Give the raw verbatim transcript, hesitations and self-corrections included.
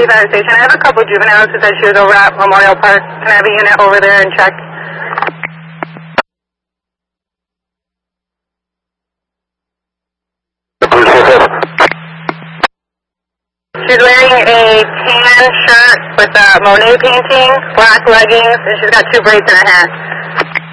Fire Station. I have a couple juveniles who said she was over at Memorial Park. Can I have a unit over there and check? She's wearing a tan shirt with a Monet painting, black leggings, and she's got two braids in her hair.